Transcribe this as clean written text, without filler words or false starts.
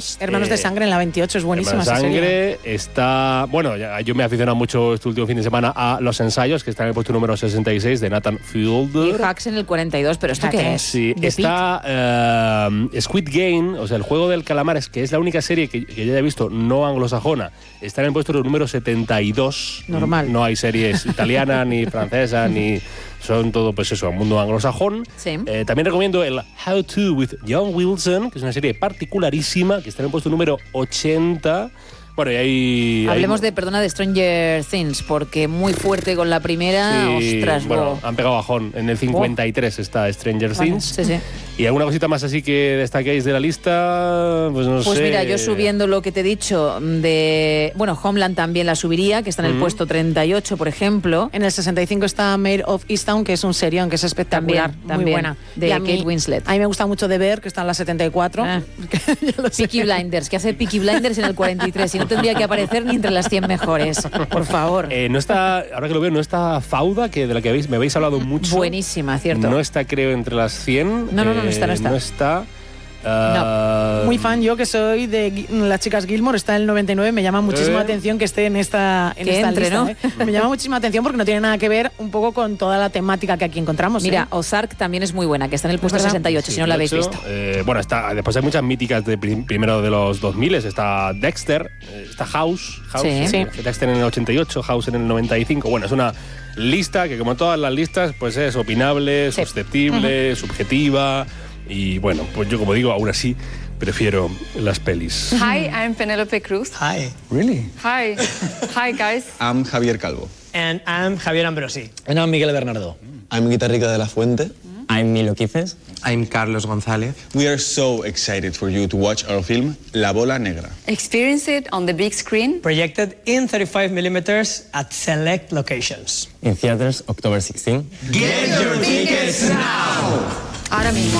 Hermanos de Sangre en la 28, es buenísima esa serie. Está... Bueno, yo me he aficionado mucho este último fin de semana a Los Ensayos, que está en el puesto número 66, de Nathan Fielder. Y Hacks en el 42, ¿pero esto qué es? Sí, está Squid Game, o sea, el juego del calamar, que es la única serie que yo haya visto no anglosajona. Está en el puesto número 72. Normal. No hay series italiana, ni francesa, ni... Son todo, pues eso, mundo anglosajón. Sí. También recomiendo el How To with John Wilson, que es una serie particularísima, que está en el puesto número 80. Bueno, y ahí... Hablemos de Stranger Things, porque muy fuerte con la primera, sí, ostras. Bueno, han pegado bajón. En el 53 está Stranger Things. Sí, sí. ¿Y alguna cosita más así que destaquéis de la lista? Pues no sé. Pues mira, yo subiendo lo que te he dicho de... Bueno, Homeland también la subiría, que está en el puesto 38, por ejemplo. En el 65 está Mayor of Easttown, que es un serión, que es espectacular, también, muy buena. De Kate Winslet. A mí me gusta mucho de ver, que está en la 74. Peaky Blinders, que hace Peaky Blinders en el 43, y no tendría que aparecer ni entre las 100 mejores, por favor. No está, ahora que lo veo, no está Fauda, que de la que me habéis hablado mucho. Buenísima, cierto. No está, creo, entre las 100. No está. No está. No. Muy fan yo, que soy de las chicas Gilmore, está en el 99, me llama muchísimo la atención que esté en esta lista, ¿no? Me llama muchísima atención porque no tiene nada que ver un poco con toda la temática que aquí encontramos. Mira, Ozark también es muy buena, que está en el puesto 68, si no la habéis visto. Bueno, después hay muchas míticas de primero de los 2000, está Dexter, está House, sí. Dexter en el 88, House en el 95. Bueno, es una lista que, como todas las listas, pues es opinable, susceptible, subjetiva. Y bueno, pues yo, como digo, aún así prefiero las pelis. Hi, I'm Penelope Cruz. Hi. Really? Hi. Hi, guys. I'm Javier Calvo. And I'm Javier Ambrosi. And I'm Miguel Bernardo. I'm Guitarrica de la Fuente. I'm Milo Quifes. I'm Carlos González. We are so excited for you to watch our film La Bola Negra. Experience it on the big screen. Projected in 35mm at select locations. In theaters, October 16. Get your tickets now! Ahora mismo.